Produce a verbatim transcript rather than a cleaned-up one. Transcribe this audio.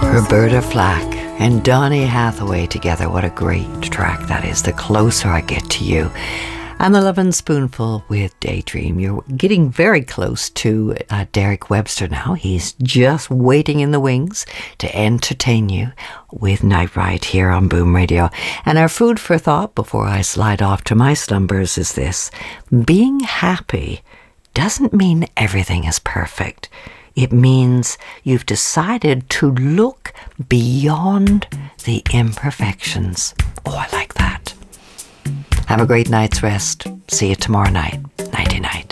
Roberta Flack and Donny Hathaway together. What a great track that is. The Closer I Get to You. And the Lovin' Spoonful with Daydream. You're getting very close to uh, Derek Webster now. He's just waiting in the wings to entertain you with Night Ride here on Boom Radio. And our food for thought before I slide off to my slumbers is this. Being happy doesn't mean everything is perfect. It means you've decided to look beyond the imperfections. Oh, I like that. Have a great night's rest. See you tomorrow night. Nighty-night.